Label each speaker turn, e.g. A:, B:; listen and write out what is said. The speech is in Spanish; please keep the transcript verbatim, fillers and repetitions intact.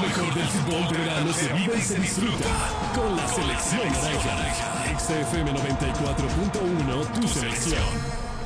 A: mejor del fútbol de verano se vive y se disfruta con la selección naranja. X F M noventa y cuatro punto uno, tu selección.